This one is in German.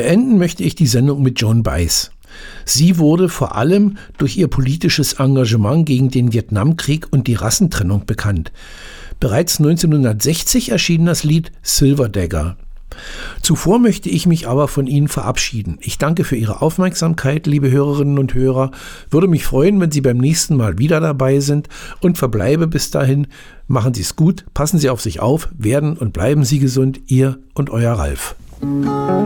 Beenden möchte ich die Sendung mit Joan Baez. Sie wurde vor allem durch ihr politisches Engagement gegen den Vietnamkrieg und die Rassentrennung bekannt. Bereits 1960 erschien das Lied Silver Dagger. Zuvor möchte ich mich aber von Ihnen verabschieden. Ich danke für Ihre Aufmerksamkeit, liebe Hörerinnen und Hörer. Würde mich freuen, wenn Sie beim nächsten Mal wieder dabei sind und verbleibe bis dahin. Machen Sie es gut, passen Sie auf sich auf, werden und bleiben Sie gesund, Ihr und Euer Ralf.